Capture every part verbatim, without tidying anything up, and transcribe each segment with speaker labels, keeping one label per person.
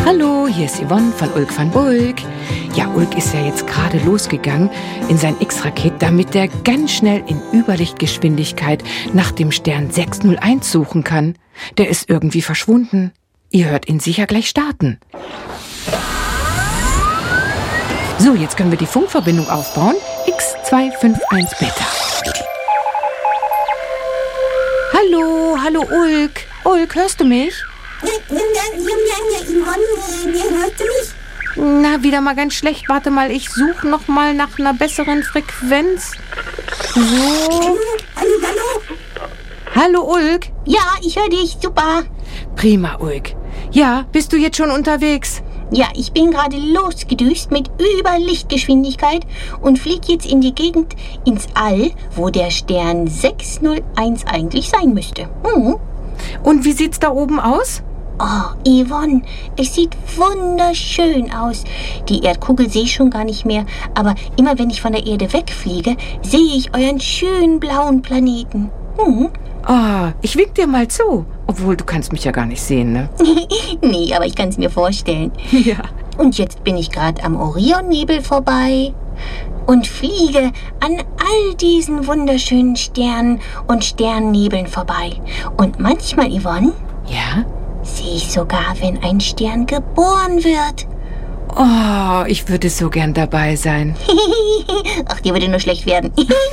Speaker 1: Hallo, hier ist Yvonne von Ulk van Bulk. Ja, Ulk ist ja jetzt gerade losgegangen in sein X-Raket, damit er ganz schnell in Überlichtgeschwindigkeit nach dem Stern sechs null eins suchen kann. Der ist irgendwie verschwunden. Ihr hört ihn sicher gleich starten. So, jetzt können wir die Funkverbindung aufbauen. X zwei fünf eins Beta. Hallo, hallo Ulk. Ulk, hörst du mich?
Speaker 2: Wer hört mich?
Speaker 1: Na, wieder mal ganz schlecht. Warte mal, ich suche noch mal nach einer besseren Frequenz. So.
Speaker 2: Hallo, hallo.
Speaker 1: Hallo, Ulk.
Speaker 2: Ja, ich höre dich, super.
Speaker 1: Prima, Ulk. Ja, bist du jetzt schon unterwegs?
Speaker 2: Ja, ich bin gerade losgedüst mit Überlichtgeschwindigkeit und fliege jetzt in die Gegend ins All, wo der Stern sechs null eins eigentlich sein müsste. Mhm.
Speaker 1: Und wie sieht's da oben aus?
Speaker 2: Oh, Yvonne, es sieht wunderschön aus. Die Erdkugel sehe ich schon gar nicht mehr, aber immer wenn ich von der Erde wegfliege, sehe ich euren schönen blauen Planeten. Hm.
Speaker 1: Oh, ich wink dir mal zu. Obwohl, du kannst mich ja gar nicht sehen, ne?
Speaker 2: Nee, aber ich kann es mir vorstellen.
Speaker 1: Ja.
Speaker 2: Und jetzt bin ich gerade am Orionnebel vorbei und fliege an all diesen wunderschönen Sternen und Sternnebeln vorbei. Und manchmal, Yvonne,
Speaker 1: Ja?
Speaker 2: sehe ich sogar, wenn ein Stern geboren wird.
Speaker 1: Oh, ich würde so gern dabei sein.
Speaker 2: Ach, dir würde nur schlecht werden.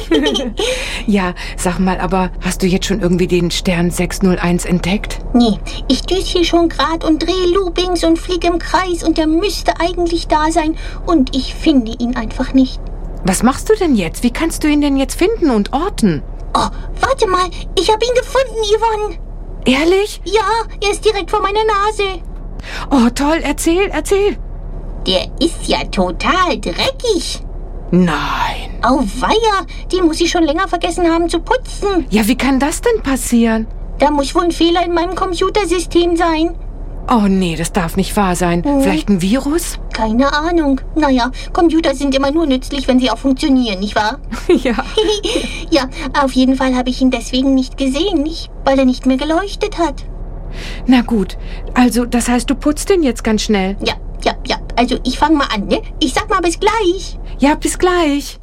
Speaker 1: Ja, sag mal, aber hast du jetzt schon irgendwie den Stern sechs null eins entdeckt?
Speaker 2: Nee, ich düse hier schon grad und drehe Loopings und fliege im Kreis und der müsste eigentlich da sein und ich finde ihn einfach nicht.
Speaker 1: Was machst du denn jetzt? Wie kannst du ihn denn jetzt finden und orten?
Speaker 2: Oh, warte mal, ich habe ihn gefunden, Yvonne.
Speaker 1: Ehrlich?
Speaker 2: Ja, er ist direkt vor meiner Nase.
Speaker 1: Oh, toll, erzähl, erzähl.
Speaker 2: Der ist ja total dreckig.
Speaker 1: Nein.
Speaker 2: Auweia, den muss ich schon länger vergessen haben zu putzen.
Speaker 1: Ja, wie kann das denn passieren?
Speaker 2: Da muss wohl ein Fehler in meinem Computersystem sein.
Speaker 1: Oh nee, das darf nicht wahr sein.
Speaker 2: Mhm.
Speaker 1: Vielleicht ein Virus?
Speaker 2: Keine Ahnung. Naja, Computer sind immer nur nützlich, wenn sie auch funktionieren, nicht wahr?
Speaker 1: Ja.
Speaker 2: Ja, auf jeden Fall habe ich ihn deswegen nicht gesehen, nicht? Weil er nicht mehr geleuchtet hat.
Speaker 1: Na gut, also das heißt, du putzt den jetzt ganz schnell.
Speaker 2: Ja, ja, ja. Also ich fange mal an, ne? Ich sag mal bis gleich.
Speaker 1: Ja, bis gleich.